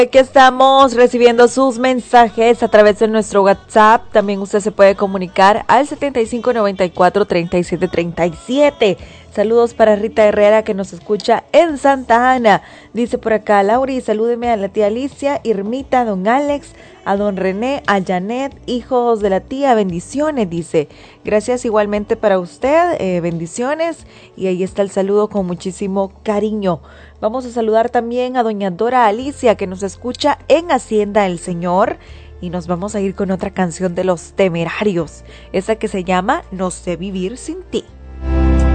Que estamos recibiendo sus mensajes a través de nuestro WhatsApp. También usted se puede comunicar al 7594-3737. Saludos para Rita Herrera, que nos escucha en Santa Ana. Dice por acá, Lauri, salúdeme a la tía Alicia, Irmita, a don Alex, a don René, a Janet, hijos de la tía, bendiciones, dice. Gracias igualmente para usted, bendiciones. Y ahí está el saludo con muchísimo cariño. Vamos a saludar también a doña Dora Alicia, que nos escucha en Hacienda El Señor. Y nos vamos a ir con otra canción de Los Temerarios, esa que se llama No sé vivir sin ti.